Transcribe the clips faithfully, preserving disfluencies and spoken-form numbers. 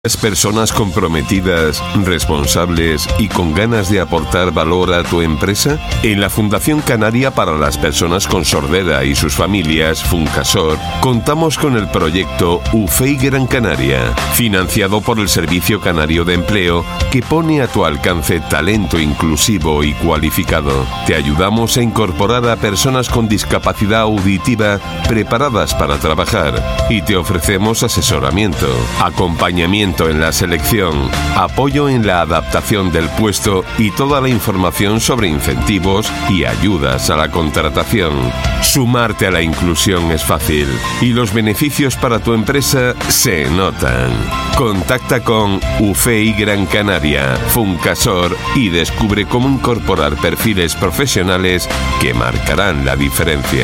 ¿Personas comprometidas, responsables y con ganas de aportar valor a tu empresa? En la Fundación Canaria para las Personas con Sordera y sus familias, Funcasor, contamos con el proyecto U F E I Gran Canaria, financiado por el Servicio Canario de Empleo, que pone a tu alcance talento inclusivo y cualificado. Te ayudamos a incorporar a personas con discapacidad auditiva preparadas para trabajar y te ofrecemos asesoramiento, acompañamiento en la selección, apoyo en la adaptación del puesto y toda la información sobre incentivos y ayudas a la contratación. Sumarte a la inclusión es fácil y los beneficios para tu empresa se notan. Contacta con U F E I Gran Canaria, Funcasor y descubre cómo incorporar perfiles profesionales que marcarán la diferencia.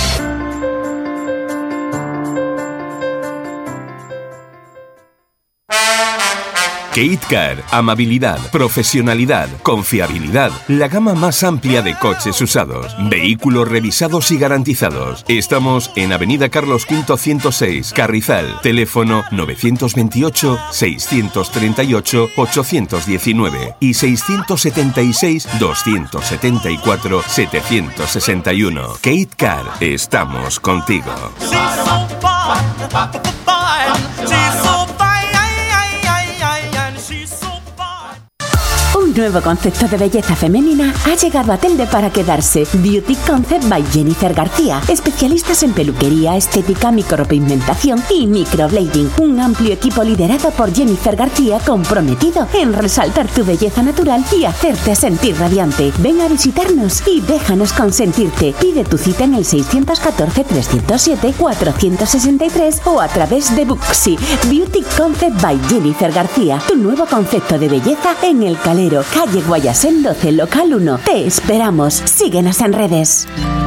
Kate Car, amabilidad, profesionalidad, confiabilidad, la gama más amplia de coches usados, vehículos revisados y garantizados. Estamos en Avenida Carlos V ciento seis, Carrizal, teléfono nueve dos ocho, seis tres ocho, ocho uno nueve y seis siete seis, dos siete cuatro, siete seis uno. Kate Car, estamos contigo. Un nuevo concepto de belleza femenina ha llegado a Telde para quedarse. Beauty Concept by Jennifer García. Especialistas en peluquería, estética, micropigmentación y microblading. Un amplio equipo liderado por Jennifer García, comprometido en resaltar tu belleza natural y hacerte sentir radiante. Ven a visitarnos y déjanos consentirte. Pide tu cita en el seis uno cuatro, tres cero siete, cuatro seis tres o a través de Booksy. Beauty Concept by Jennifer García. Tu nuevo concepto de belleza en el Calero, calle Guayasén doce, local uno. Te esperamos. Síguenos en redes.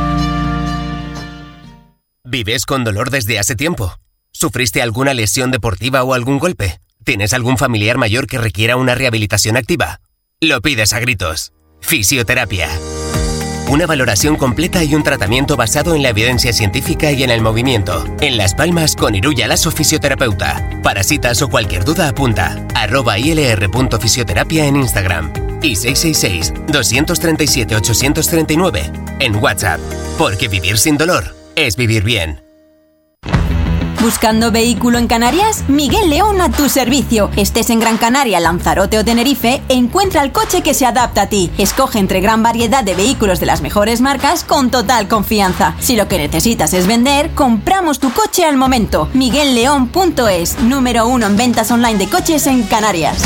¿Vives con dolor desde hace tiempo? ¿Sufriste alguna lesión deportiva o algún golpe? ¿Tienes algún familiar mayor que requiera una rehabilitación activa? Lo pides a gritos. Fisioterapia. Una valoración completa y un tratamiento basado en la evidencia científica y en el movimiento. En Las Palmas con Iruya Lasso Fisioterapeuta. Para citas o cualquier duda apunta arroba ilr.fisioterapia en Instagram y seis seis seis, dos tres siete, ocho tres nueve en WhatsApp. Porque vivir sin dolor es vivir bien. ¿Buscando vehículo en Canarias? Miguel León a tu servicio. Estés en Gran Canaria, Lanzarote o Tenerife, encuentra el coche que se adapta a ti. Escoge entre gran variedad de vehículos de las mejores marcas con total confianza. Si lo que necesitas es vender, compramos tu coche al momento. miguel león punto es, número uno en ventas online de coches en Canarias.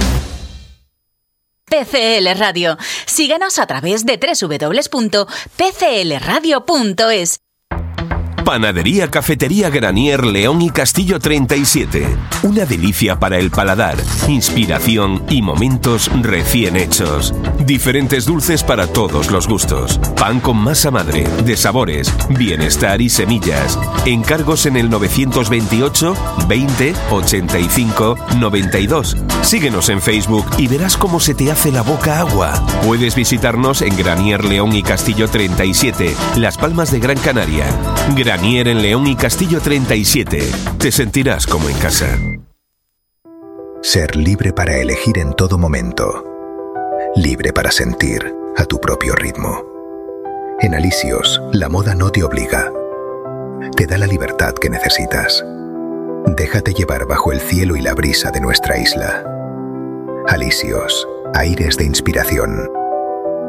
P C L Radio. Síguenos a través de doble u doble u doble u punto p c l radio punto es. Panadería Cafetería Granier León y Castillo treinta y siete. Una delicia para el paladar, inspiración y momentos recién hechos. Diferentes dulces para todos los gustos. Pan con masa madre, de sabores, bienestar y semillas. Encargos en el nueve dos ocho, veinte, ochenta y cinco, noventa y dos. Síguenos en Facebook y verás cómo se te hace la boca agua. Puedes visitarnos en Granier León y Castillo treinta y siete, Las Palmas de Gran Canaria. Granier en León y Castillo treinta y siete. Te sentirás como en casa. Ser libre para elegir en todo momento. Libre para sentir a tu propio ritmo. En Alisios, la moda no te obliga. Te da la libertad que necesitas. Déjate llevar bajo el cielo y la brisa de nuestra isla. Alisios, aires de inspiración.